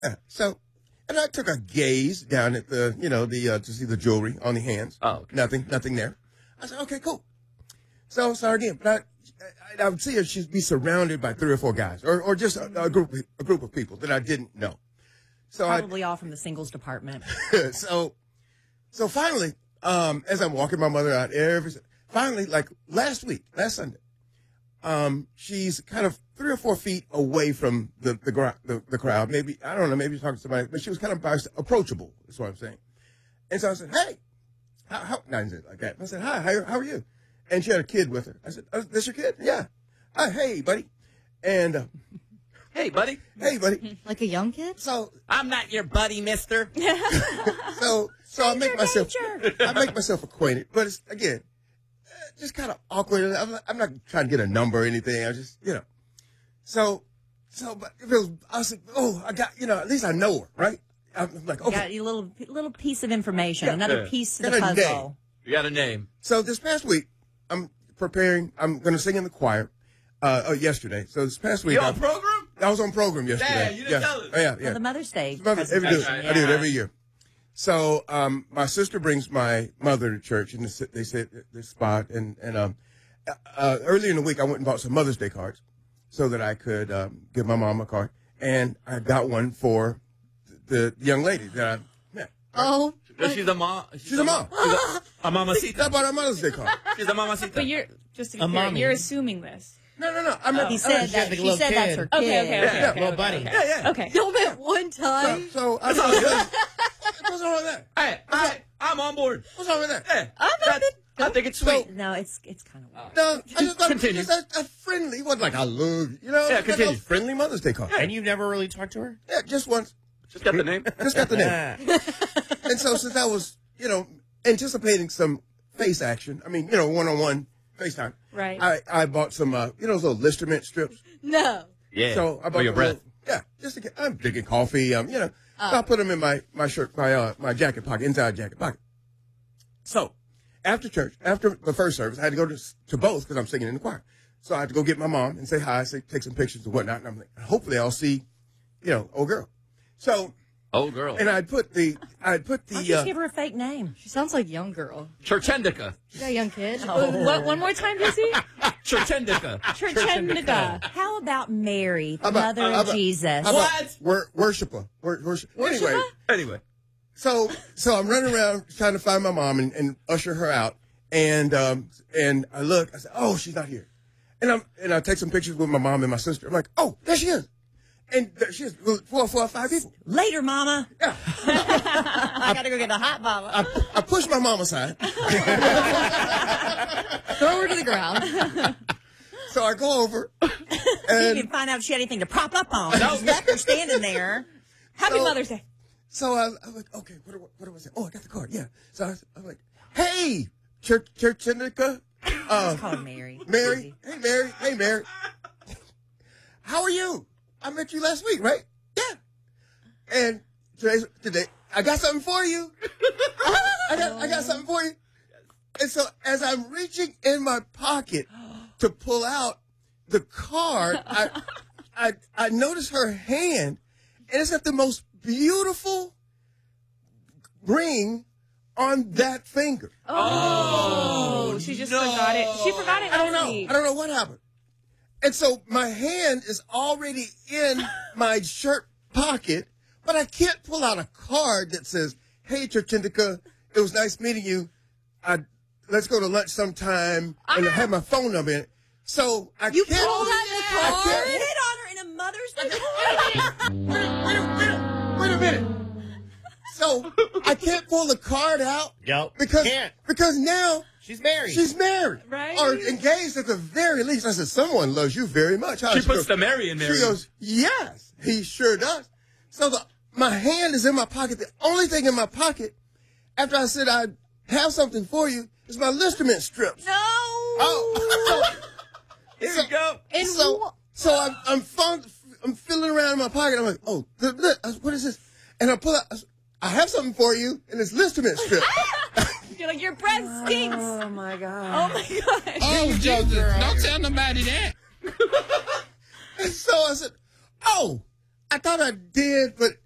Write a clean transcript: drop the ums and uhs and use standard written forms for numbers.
Yeah. So, and I took a gaze down at the, to see the jewelry on the hands. Oh, okay. Nothing there. I said, okay, cool. So, sorry again, but I would see her, she'd be surrounded by 3 or 4 guys, or just a group of people that I didn't know. So Probably all from the singles department. so finally, as I'm walking my mother out, finally, like last Sunday, she's kind of 3 or 4 feet away from the crowd. Maybe, I don't know, maybe talking to somebody, but she was kind of approachable, is what I'm saying. And so I said, hey, how I didn't say it like that. I said, hi, how are you? And she had a kid with her. I said, oh, this your kid? Yeah. Hey, buddy. And, hey, buddy. Hey, buddy. Like a young kid? So I'm not your buddy, mister. so I make myself acquainted, but it's, again, just kind of awkward. I'm not trying to get a number or anything. I just, but I was like, oh, I got, at least I know her, right? I'm like, okay. Got a little piece of information, another piece to the Got a name. puzzle. You got a name. So this past week, I'm going to sing in the choir, yesterday. So this past week. You on program? I was on program yesterday. Dang, you didn't tell us. Oh, yeah. For the Mother's Day. I do presentation. it every year. So, my sister brings my mother to church, and they sit at this spot, and earlier in the week, I went and bought some Mother's Day cards so that I could, give my mom a card. And I got one for the young lady that I met. Oh. She's a mom. She's a mom. A mamacita. I bought a Mother's Day card. She's a mamacita. But you're you're assuming this. No. He said that's her kid. Okay. Little buddy. Yeah. Okay. Y'all met one time? So I what's wrong with that? Hey, I'm on board. What's wrong with that? Hey, I think it's sweet. No, it's kind of weird. No, I just thought Continue. it was a friendly. It wasn't like I love you. Yeah, continue. A friendly Mother's Day card. And you've never really talked to her? Yeah, just once. Just got the name. Just got the name. And so since I was, anticipating some face action, one-on-one FaceTime. Right. I bought some, those little Listermint strips. No. Yeah. So I bought for your breath. just to get, I'm drinking coffee, so I put them in my shirt, my jacket pocket, inside jacket pocket. So after church, after the first service, I had to go to both because I'm singing in the choir. So I had to go get my mom and say hi, take some pictures and whatnot. And I'm like, hopefully I'll see, old girl. So. Oh, girl. And I'd put the. Why don't you just give her a fake name? She sounds like young girl. Churchendica. You got a young kid? What? One more time, Dizzy? Churchendica. Churchendica. How about Mary, the mother of Jesus? What? Worshiper. Anyway. So I'm running around trying to find my mom and usher her out. And I look, I said, oh, she's not here. And I take some pictures with my mom and my sister. I'm like, oh, there she is. And she has 4 or 5 people. Later, Mama. Yeah. I got to go get a hot mama. I push my mom aside. Throw her to the ground. So I go over. You And didn't find out if she had anything to prop up on. Just left her standing there. Happy Mother's Day. So I was like, okay, what do I say? Oh, I got the card. Yeah. So I was like, hey, Church Indica. It's called Mary. Mary. Hey, Mary. How are you? I met you last week, right? Yeah. And today, I got something for you. I got something for you. And so as I'm reaching in my pocket to pull out the card, I notice her hand, and it's got the most beautiful ring on that finger. Oh, she just forgot it. She forgot it. I don't know what happened. And so my hand is already in my shirt pocket, but I can't pull out a card that says, hey, Church Indica, it was nice meeting you. Let's go to lunch sometime, and I have my phone number in it. So I You can't. pulled out the card? I Put it on her in a Mother's Day. Wait a minute. So I can't pull the card out. Yep. Because now she's married. She's married. Right. Or engaged at the very least. I said, someone loves you very much. She puts the Mary in there. She goes, yes, he sure does. So my hand is in my pocket. The only thing in my pocket, after I said I'd have something for you, is my Listermint strips. No. Oh. Here you go. And So I'm feeling around in my pocket. I'm like, oh, what is this? And I pull out, I have something for you, and it's Listermint strip. You're like, your breath stinks. Oh, my God. Oh, my God. Oh, Jesus. Don't tell nobody that. And so I said, oh, I thought I did, but